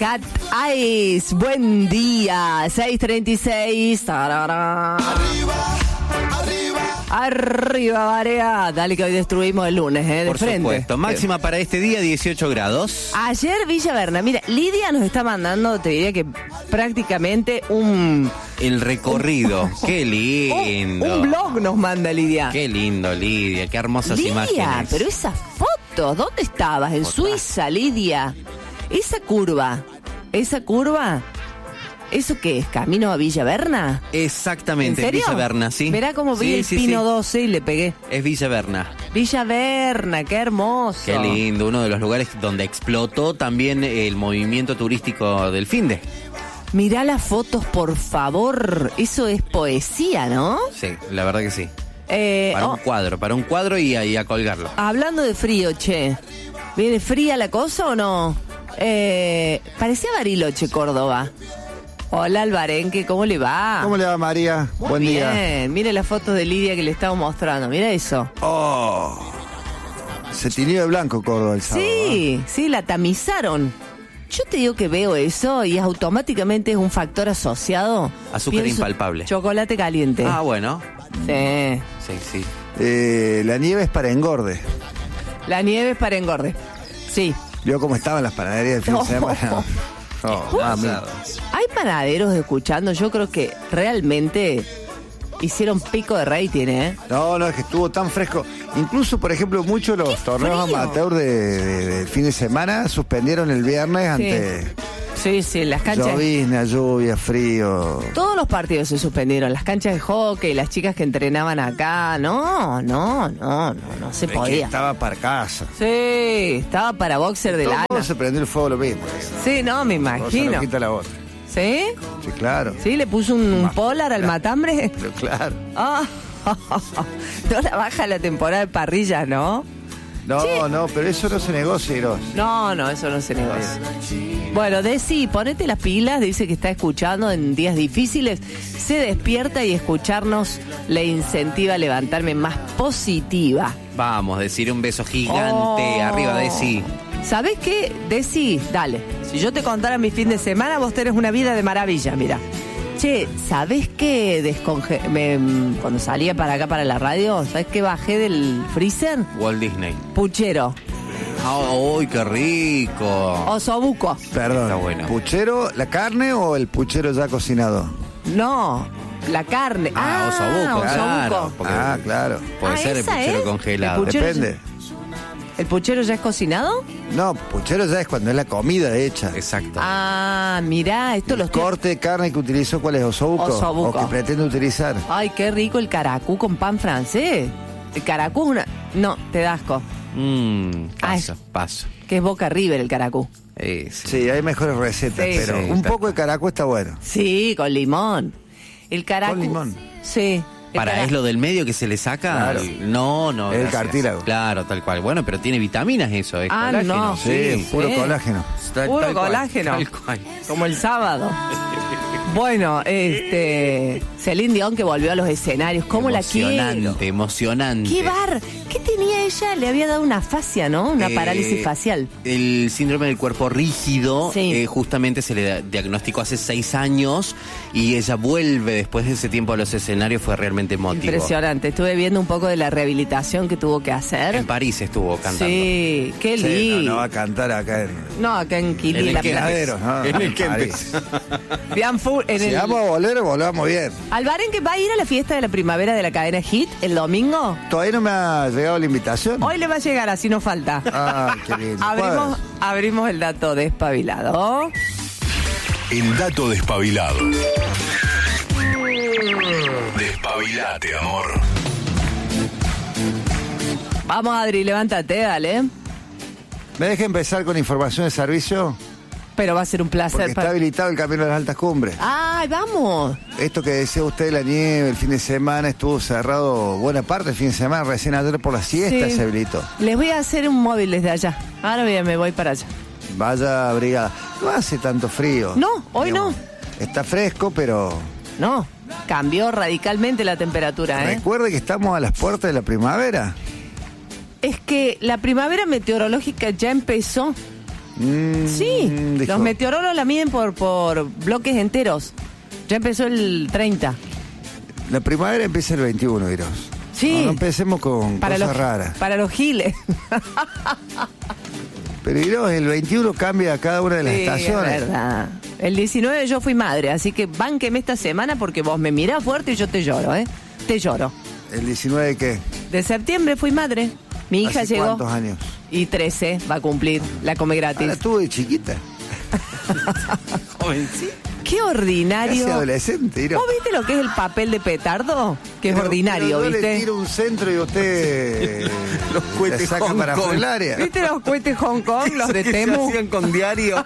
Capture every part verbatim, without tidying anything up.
Cat Eyes. Buen día. seis treinta y seis. Tarara. Arriba, arriba. Arriba, Varea. Dale que hoy destruimos el lunes, ¿eh? De Por frente. supuesto. Máxima para este día, dieciocho grados. Ayer Villa Berna. Mira, Lidia nos está mandando, te diría que prácticamente un... El recorrido. Qué lindo. Un, un blog nos manda Lidia. Qué lindo, Lidia. Qué hermosas Lidia, imágenes. pero esas fotos, ¿dónde estabas? En Otra. Suiza, Lidia. Esa curva, esa curva, ¿eso qué es? ¿Camino a Villa Berna? Exactamente, ¿En serio? Villa Berna, sí. Mirá cómo vi Sí, el sí, Pino sí. doce y le pegué. Es Villa Berna. Villa Berna, qué hermoso. Qué lindo, uno de los lugares donde explotó también el movimiento turístico del finde. Mirá las fotos, por favor. Eso es poesía, ¿no? Sí, la verdad que sí. Eh, Para oh, un cuadro, para un cuadro y a, y a colgarlo. hablando de frío, che. ¿Viene fría la cosa o no? Eh, parecía Bariloche, Córdoba. Hola, Alvarenque, ¿cómo le va? ¿Cómo le va, María? Muy Buen bien. día. Mire la foto de Lidia que le estamos mostrando. Mira eso. Oh, se tiñó de blanco Córdoba el sábado. Sí, sí, la tamizaron. Yo te digo que veo eso y automáticamente es un factor asociado. Azúcar Pienso, impalpable. Chocolate caliente. Ah, bueno. Sí. Sí, sí. Eh, la nieve es para engorde. La nieve es para engorde. Sí. ¿Vio cómo estaban las panaderías del fin No. de semana? Oh, mami. Hay panaderos escuchando, yo creo que realmente hicieron pico de rating, ¿eh? No, no, es que estuvo tan fresco. Incluso, por ejemplo, muchos de los torneos frío! amateur de, de- del fin de semana suspendieron el viernes ante Sí, sí, las canchas. llovizna, lluvia, frío. Todos los partidos se suspendieron, las canchas de hockey, las chicas que entrenaban acá, no, no, no, no, no se Es que podía. estaba para casa. Sí, estaba para boxer de Todo lana. se prendió el fuego lo mismo. Sí, no, me Cosa no imagino. quita la otra. ¿Sí? Sí, claro. ¿Sí? ¿Le puso un, un Ma- polar al claro. matambre? Pero claro. Ah, no la baja la temporada de parrillas, ¿no? No, Sí. no, pero eso no se negocia, Eros. No, no, eso no se negocia. Bueno, Desi, ponete las pilas, dice que está escuchando en días difíciles, se despierta y escucharnos le incentiva a levantarme más positiva. Vamos, decir un beso gigante. Oh. Arriba de sí. ¿Sabés qué? Desi, dale. Si yo te contara mi fin de semana, vos tenés una vida de maravilla, mira. Che, ¿sabés qué desconge... me- cuando salía para acá, para la radio, ¿sabés qué bajé del freezer? Walt Disney. Puchero, ¡Ay, qué rico! osobuco. Perdón. Está bueno. ¿Puchero, la carne o el puchero ya cocinado? No, la carne. Ah, osobuco, claro. osobuco. Porque Ah, claro. puede Ah, ser el esa puchero es. congelado. El puchero- Depende. ¿El puchero ya es cocinado? No, puchero ya es cuando es la comida hecha. Exacto. Ah, mirá, esto lo El estoy... corte de carne que utilizó, ¿cuál es? ¿Osobuco? Osobuco. ¿O que pretende utilizar? Ay, qué rico el caracú con pan francés. El caracú es una... No, te da asco. Mmm, paso, Ay. paso. Que es Boca River el caracú. Eh, sí. Sí, hay mejores recetas, Sí. pero Sí, un está- poco de caracú está bueno. Sí, con limón. El caracú... ¿Con limón? Sí. el Para, cara- ¿es lo del medio que se le saca? Claro. No, no. El gracias. cartílago. Claro, tal cual. Bueno, pero tiene vitaminas eso, es Ah, colágeno. no. Sí, puro sí. colágeno. Tal- Puro tal cual, colágeno. tal cual. Como el sábado. Bueno, este... Celine Dion que volvió a los escenarios. ¿Cómo la quiero? Emocionante, emocionante. ¿Qué bar? ¿Qué tenía ella? Le había dado una fascia, ¿no? Una Eh, parálisis facial. El síndrome del cuerpo rígido, Sí. eh, justamente se le da- diagnosticó hace seis años y ella vuelve después de ese tiempo a los escenarios, fue realmente emotivo. Impresionante. Estuve viendo un poco de la rehabilitación que tuvo que hacer. En París estuvo cantando. Sí, qué Sí, no, lindo. no va a cantar acá en... No, acá en Quilí, En el la Kempes. playa. Caderos, ¿no? En el En Kempes. París. Bien full en Si el... vamos a volver, volvamos bien. Alvarenque va a ir a la fiesta de la primavera de la cadena Hit el domingo. Todavía no me ha llegado la invitación. Hoy le va a llegar, así no falta. Ay, qué lindo. abrimos, abrimos el dato despabilado. El dato despabilado. Despabilate, amor. Vamos, Adri, levántate, dale. ¿Me deja empezar con información de servicio? Pero va a ser un Porque placer. está para- habilitado el camino de las altas cumbres. ¡Ay, vamos! Esto que decía usted de la nieve, el fin de semana estuvo cerrado buena parte del fin de semana, recién ayer por la siesta Sí. se habilitó. Les voy a hacer un móvil desde allá. Ahora bien, me voy para allá. Vaya brigada. No hace tanto frío. No, hoy no. Está fresco, pero No, cambió radicalmente la temperatura, ¿eh? recuerde que estamos a las puertas de la primavera. Es que la primavera meteorológica ya empezó. Mm, Sí, dijo. los meteorólogos la miden por, por bloques enteros. Ya empezó el treinta. La primavera empieza el veintiuno, Iros. Sí. No, no empecemos con Para cosas los, raras. para los giles. Pero Iros, el veintiuno cambia cada una de las Sí, estaciones. es verdad. El diecinueve yo fui madre, así que bánqueme esta semana porque vos me mirás fuerte y yo te lloro, ¿eh? Te lloro. ¿El diecinueve qué? De septiembre fui madre. Mi hija ¿Hace llegó. cuántos años? Y trece va a cumplir. La come gratis. Ahora estuvo de chiquita. Qué ordinario. Casi adolescente, Iros. ¿Vos viste lo que es el papel de petardo? Que es Pero- ordinario, pero yo ¿viste? le tiro un centro y usted Los la cohetes saca Hong para Kong. afuera del área. ¿Viste los cohetes Hong Kong, los de Que se Temu? hacían con diario.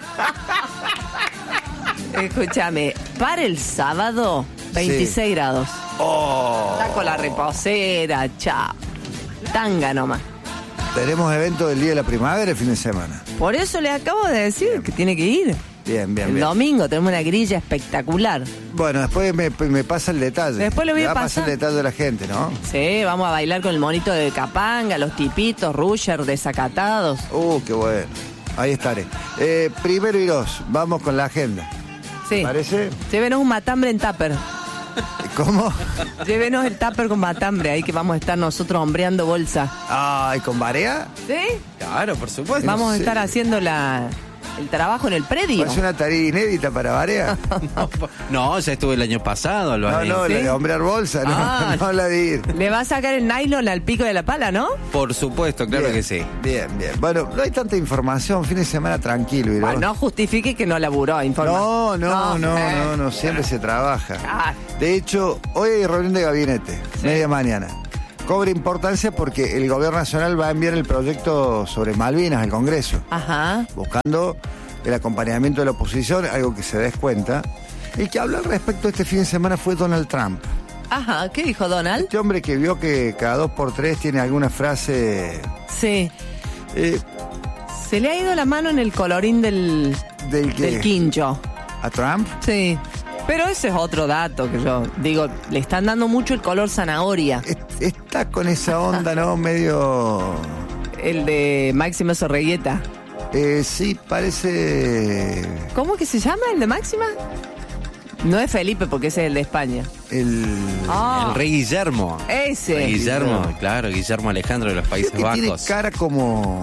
Escúchame, para el sábado, veintiséis grados. Oh, Está con la reposera, chao. Tanga nomás. tenemos evento del Día de la Primavera el fin de semana. Por eso le acabo de decir que tiene que ir. Bien, bien, El bien. domingo tenemos una grilla espectacular. Bueno, después me, me pasa el detalle. Después le voy a Me va pasar. pasar el detalle de la gente, ¿no? Sí, vamos a bailar con el monito de Capanga, los tipitos, Rusher, desacatados. Uh, qué bueno. Ahí estaré. Eh, primero y dos, vamos con la agenda. Sí. ¿Parece? Llévenos un matambre en tupper. ¿Cómo? Llévenos el tupper con matambre, ahí que vamos a estar nosotros hombreando bolsa. Ay, ¿con Barea? ¿Sí? Claro, por supuesto. Vamos a serio? estar haciendo la, el trabajo en el predio. Es una tarea inédita para Barea. No, ya estuve el año pasado. Lo No, haré. no, ¿Sí? la de hombrear bolsa, no, Ah. no la de ir. Le va a sacar el nylon al pico de la pala, ¿no? Por supuesto, claro Bien, que sí. Bien, bien. Bueno, no hay tanta información, fin de semana tranquilo, Iros. Ah, no justifique que no laburó, informa. No, no, no, eh. no, no, siempre se trabaja. Ah. De hecho, hoy hay reunión de gabinete, Sí. media mañana. Cobra importancia porque el gobierno nacional va a enviar el proyecto sobre Malvinas al Congreso, Ajá. buscando el acompañamiento de la oposición, algo que se des cuenta. El que habló al respecto este fin de semana fue Donald Trump. Ajá, ¿qué dijo Donald? Este hombre que vio que cada dos por tres tiene alguna frase Sí. eh, Se le ha ido la mano en el colorín del, del que del quincho. a Trump. Sí. Pero ese es otro dato que yo digo, le están dando mucho el color zanahoria. Es- Está con esa onda, ¿no? Medio... El de Máxima Sorreguieta. Eh, sí, parece ¿Cómo que se llama el de Máxima? No es Felipe porque ese es el de España. el... Ah, El rey Guillermo. ese. Rey Guillermo, claro, Guillermo Alejandro de los Países que tiene Bajos. cara como...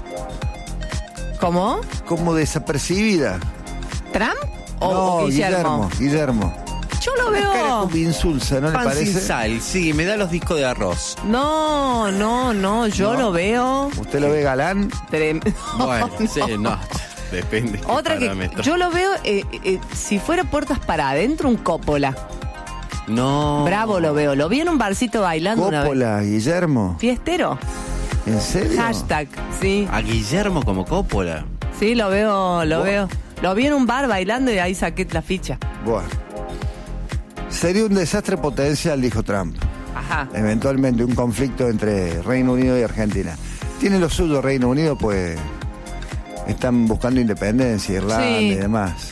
¿Cómo? como desapercibida. ¿Trump o, no, o Guillermo? Guillermo. Guillermo. Yo lo Cara veo. como insulsa, ¿no le Pan sin parece? sal, sí, me da los discos de arroz. No, no, no, yo ¿No? lo veo. ¿Usted lo ve galán? trem- Bueno, No, sí, no. no. Depende. qué Otra que parámetro. yo lo veo, eh, eh, si fuera puertas para adentro, un Coppola. No. Bravo lo veo. Lo vi en un barcito bailando una vez. Coppola, Guillermo. Fiestero. ¿En serio? Hashtag, sí. A Guillermo como Coppola. Sí, lo veo, lo Buah. veo. Lo vi en un bar bailando y ahí saqué la ficha. Bueno. Sería un desastre potencial, dijo Trump. Ajá. Eventualmente un conflicto entre Reino Unido y Argentina. Tiene lo suyo Reino Unido, pues están buscando independencia, Irlanda Sí. y demás.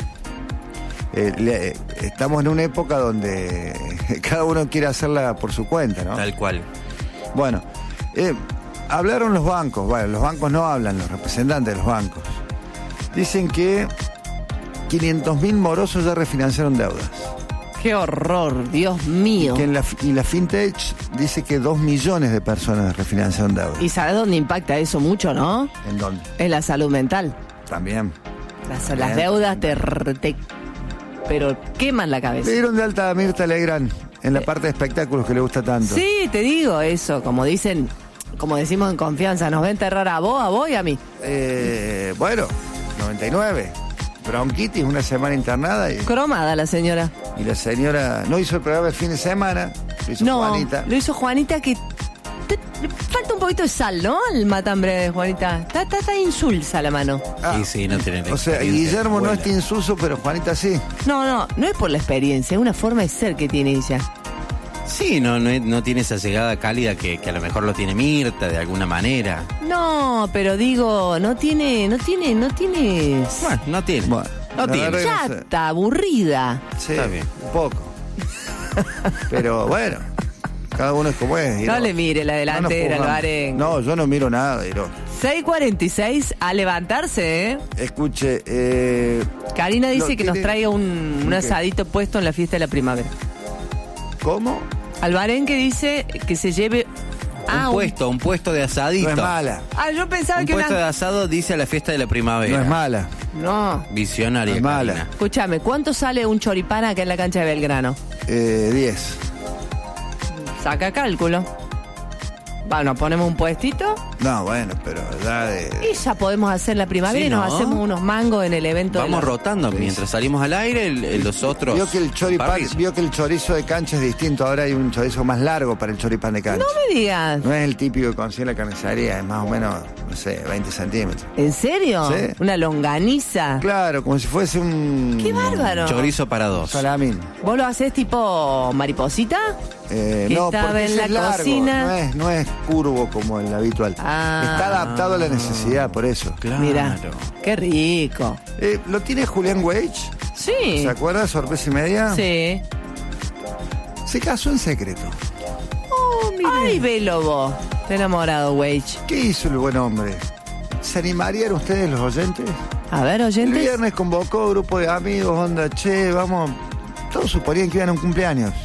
Eh, le- eh, estamos en una época donde cada uno quiere hacerla por su cuenta, ¿no? Tal cual. Bueno, eh, hablaron los bancos, bueno, los bancos no hablan, los representantes de los bancos. Dicen que quinientos mil morosos ya refinanciaron deudas. Qué horror, Dios mío. Que en la, y la FinTech dice que dos millones de personas refinanciaron deudas. ¿Y sabes dónde impacta eso mucho, no? ¿En dónde? En la salud mental. También. Las, Bien. las deudas te, te- pero queman la cabeza. Le dieron de alta a Mirta Legrand en la parte de espectáculos que le gusta tanto. Sí, te digo eso, como dicen, como decimos en confianza, nos va a enterrar a vos, a vos y a mí. Eh, bueno, noventa y nueve. Bronquitis, una semana internada y, Cromada la señora. y la señora no hizo el programa el fin de semana, lo hizo No, Juanita. lo hizo Juanita que te- le falta un poquito de sal, ¿no? El matambre de Juanita. Está, está, está insulsa la mano. Ah, Sí, sí, no tiene o sea, experiencia Guillermo no buena. está insulso, pero Juanita sí. No, no, no es por la experiencia, es una forma de ser que tiene ella. Sí, no, no, no tiene esa llegada cálida que, que a lo mejor lo tiene Mirta de alguna manera. No, pero digo, no tiene, no tiene, no tiene. Bueno, no tiene. Bueno, no la tiene. verdad que no sé. Chata, aburrida. Sí, Está bien. un poco. Pero bueno, Cada uno es como es. No le mire la delantera, no al Barengue. No, yo no miro nada, Iro. seis cuarenta y seis, a levantarse, ¿eh? Escuche, eh... Karina dice no, que tiene... nos traiga un, un ¿Qué? asadito puesto en la fiesta de la primavera. ¿Cómo? Albarenque dice que se lleve... Un puesto, un puesto de asadito. No es mala. Ah, yo pensaba Un que puesto una... de asado dice a la fiesta de la primavera. No es mala. No. Visionaria. No es mala. Karina. Escúchame, ¿cuánto sale un choripán acá en la cancha de Belgrano? Eh, diez. Saca cálculo. Bueno, ponemos un puestito No, bueno, pero ya de... y ya podemos hacer la primavera Sí, y nos ¿no? hacemos unos mangos en el evento. Vamos de la... rotando. Mientras salimos al aire, el- el- los otros. Vio que el choripán, parrillas. vio que el chorizo de cancha es distinto. Ahora hay un chorizo más largo para el choripán de cancha. No me digas. No es el típico que consigue la carnicería, es más o menos, no sé, veinte centímetros. ¿En serio? Sí. Una longaniza. Claro, como si fuese un... ¡Qué bárbaro! Chorizo para dos. Salamín. ¿Vos lo hacés tipo mariposita? Eh, Que no, estaba porque en ese la es largo, cocina. No es, no es curvo como el habitual. Ah. Está adaptado a la necesidad, por eso. Claro. Mira, qué rico. Eh, ¿Lo tiene Julián Weich? Sí. ¿Se acuerda? Sorpresa y media. Sí. Se casó en secreto. Oh, Ay, velo vos. Estoy enamorado, Wage. ¿Qué hizo el buen hombre? ¿Se animarían ustedes los oyentes? A ver, El oyentes. viernes convocó grupo de amigos, onda, che, vamos. Todos suponían que iban a un cumpleaños.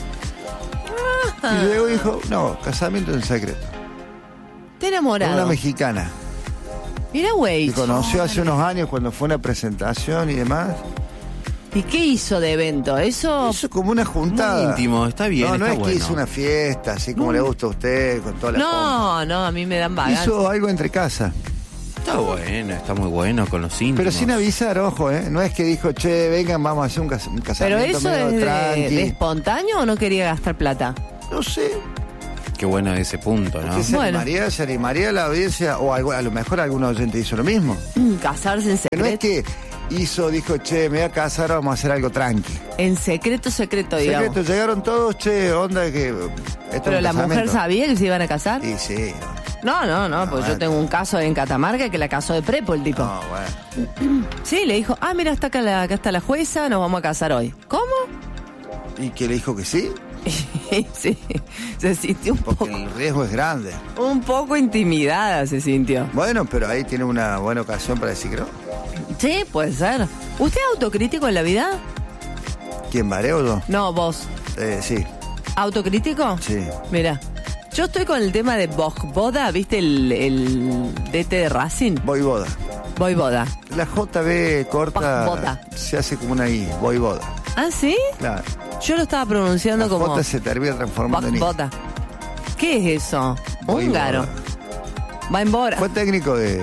Ah. Y luego dijo, no, casamiento en secreto. Estoy Con enamorado. una mexicana. Mira, Que Wage. conoció hace unos años cuando fue una presentación y demás. ¿Y qué hizo de evento? Eso. Hizo como una juntada. Muy íntimo, está bien, No, no está es bueno. que hizo una fiesta, así como le gusta a usted, con toda la pompa. No, no, a mí me dan vagancia. Hizo algo entre casa. Está bueno, está muy bueno con los íntimos. Pero sin avisar, ojo, ¿eh? No es que dijo, che, vengan, vamos a hacer un, cas- un ¿Pero casamiento eso medio es de, tranqui. de espontáneo o no quería gastar plata? No sé. Qué bueno ese punto, ¿no? ¿Qué se Bueno. animaría? ¿Se animaría la audiencia? O algo- a lo mejor algún oyente hizo lo mismo. Mm, Casarse en No es secreto. que hizo, dijo, che, me voy a casar, vamos a hacer algo tranqui. En secreto, secreto, digamos. Secreto, llegaron todos, che, onda que... esto es Pero un la mujer casamiento. sabía que se iban a casar. Sí, sí. No, no, no, pues yo bueno. tengo un caso en Catamarca que la casó de prepo el tipo. No, bueno. Sí, le dijo, ah, mira, está acá, la, acá está la jueza, nos vamos a casar hoy. ¿Cómo? ¿Y que le dijo que sí? Sí, se sintió un Porque poco, el riesgo es grande. un poco intimidada, se sintió. Bueno, pero ahí tiene una buena ocasión para decir que no. Sí, puede ser. ¿Usted es autocrítico en la vida? ¿Quién, Vareo o yo? No, vos. Eh, sí, ¿Autocrítico? sí. Mira, yo estoy con el tema de Vojvoda, ¿viste el, el D T de Racing? Voivoda. Vojvoda. La J B corta Voivoda. se hace como una I, Voivoda. ¿Ah, sí? Claro. Yo lo estaba pronunciando La como J se termina transformando en I. Vojvoda. ¿Qué es eso? Voivoda. Húngaro. Va en Bora. Fue técnico de,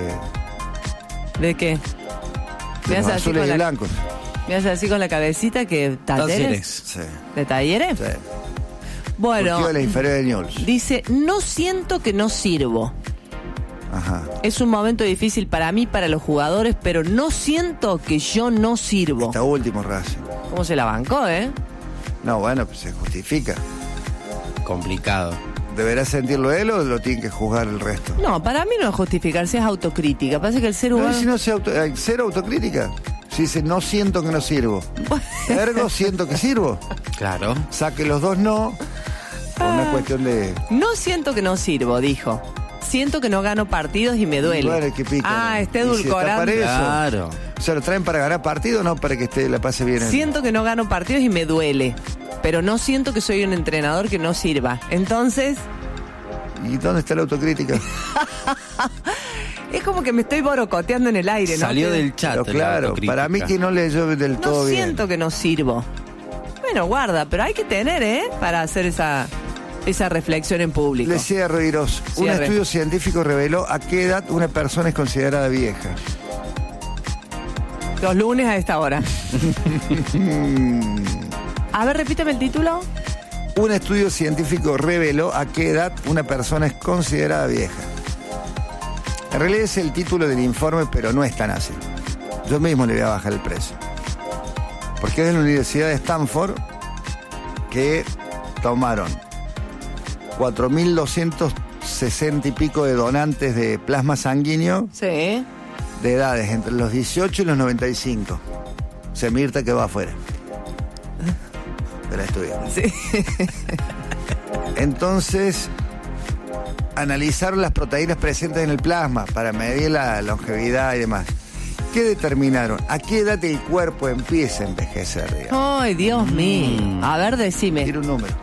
¿De qué? de Me los hace así azules con y la, blancos. me hace así con la cabecita que talleres. Talleres. Sí, ¿De talleres? sí. Bueno, Curtió de la inferior de Newell's. dice, no siento que no sirvo. Ajá. Es un momento difícil para mí, para los jugadores, pero no siento que yo no sirvo. Está último Racing. ¿Cómo se la bancó, eh? No, bueno, pues se justifica. Complicado. ¿Deberá sentirlo él o lo tiene que juzgar el resto? No, para mí no es justificarse, es autocrítica. Parece que el ser No, humano... y si no se auto, eh, cero autocrítica. Si dice, no siento que no sirvo. Ergo, siento que sirvo. Claro. Saque los dos no. Por una cuestión de... No siento que no sirvo, dijo. Siento que no gano partidos y me duele. Duele que pica. Ah, está Y si está edulcorando. para eso. Claro. O sea, lo traen para ganar partido, no para que esté, la pase bien. Siento que no gano partidos y me duele. Pero no siento que soy un entrenador que no sirva. Entonces, ¿Y dónde está la autocrítica? es como que me estoy borocoteando en el aire, ¿no? Salió Que- del chat. Pero la claro, autocrítica. para mí que no leyó del No todo bien. siento que no sirvo. Bueno, guarda, pero hay que tener, ¿eh? Para hacer esa, esa reflexión en público. Le cierro, Iros. Un Cierre. estudio científico reveló a qué edad una persona es considerada vieja. Los lunes a esta hora. A ver, repíteme el título. Un estudio científico reveló a qué edad una persona es considerada vieja. En realidad es el título del informe, pero no es tan así. Yo mismo le voy a bajar el precio. Porque es de la Universidad de Stanford que tomaron cuatro mil doscientos sesenta y pico de donantes de plasma sanguíneo Sí. de edades entre los dieciocho y los noventa y cinco. Se Mirta que va afuera de la estudia. Sí. Entonces, analizaron las proteínas presentes en el plasma para medir la longevidad y demás. ¿Qué determinaron? ¿A qué edad el cuerpo empieza a envejecer, digamos? Ay, Dios mío. A ver, decime. Quiero un número.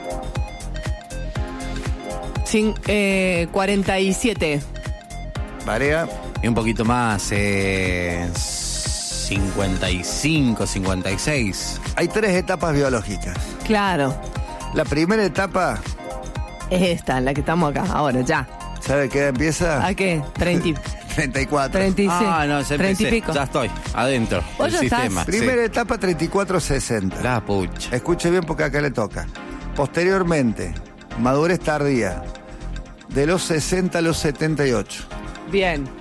Cin- eh, cuarenta y siete. Varea. Y un poquito más, eh, cincuenta y cinco, cincuenta y seis. Hay tres etapas biológicas. Claro. La primera etapa, Es esta, en la que estamos acá, ahora, ya. ¿sabe qué edad empieza? ¿A qué? treinta, treinta y cuatro. treinta y seis. Ah, no, ya treinta y empecé. pico. Ya estoy, adentro ¿Vos del ya estás? sistema. Primera sí. etapa, treinta y cuatro sesenta. La pucha. Escuche bien porque acá le toca. Posteriormente, madurez tardía, de los sesenta a los setenta y ocho. Bien.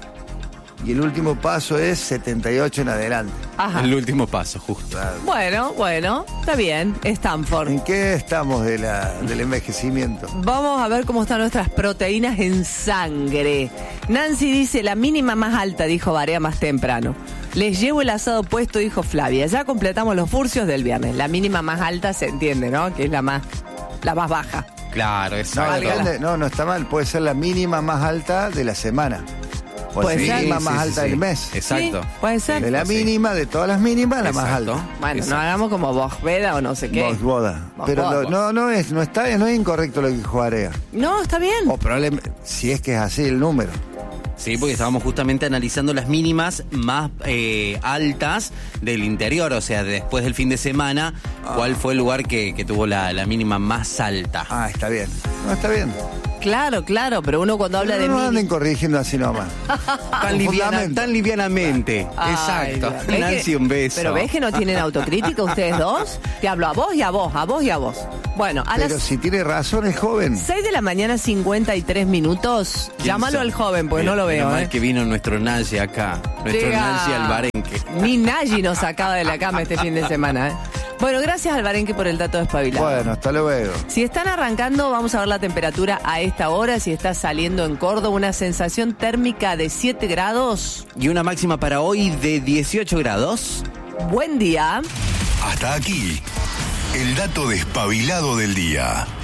Y el último paso es setenta y ocho en adelante. Ajá. El último paso, justo. Bueno, bueno, está bien. Stanford. ¿En qué estamos de la, del envejecimiento? Vamos a ver cómo están nuestras proteínas en sangre. Nancy dice, la mínima más alta, dijo Barea más temprano. Les llevo el asado puesto, dijo Flavia. Ya completamos los furcios del viernes. La mínima más alta se entiende, ¿no? Que es la más, la más baja. Claro, No, exacto. depende- no, no está mal. Puede ser la mínima más alta de la semana. O Puede la ser. mínima Sí, más sí, alta sí. del mes. Exacto. Sí, puede ser. De la Sí. mínima, de todas las mínimas, la más Exacto. alta. Bueno, Exacto. no hagamos como vos, Veda o no sé qué. Vos, boda. Vos, Pero vos, lo- vos. no, no es, no está, no es incorrecto lo que dijo Area. No, está bien. O probablemente, si es que es así el número. Sí, porque estábamos justamente analizando las mínimas más eh, altas del interior, o sea, después del fin de semana, cuál fue el lugar que, que tuvo la, la mínima más alta. Ah, está bien. No, está bien. Claro, claro, pero uno cuando habla Pero de no mini- anden corrigiendo así nomás. Tan, Con liviana- fundamento. tan livianamente. Ay, Exacto. Dios. ¿Ves Nancy, que- un beso. Pero ves que no tienen autocrítica ustedes dos. Te hablo a vos y a vos, a vos y a vos. Bueno, a Pero las si tiene razón el joven. seis de la mañana, cincuenta y tres minutos. ¿Quién Llámalo son? al joven, porque no lo Menos veo. mal ¿eh? que vino nuestro Nancy acá. Nuestro Llega- Nancy Albarenque. Ni Nagy nos sacaba de la cama este fin de semana. ¿eh? Bueno, gracias Albarenque por el dato despabilado. Bueno, hasta luego. Si están arrancando, vamos a ver la temperatura a esta hora. Si está saliendo en Córdoba, una sensación térmica de siete grados. Y una máxima para hoy de dieciocho grados. Buen día. Hasta aquí, el dato despabilado del día.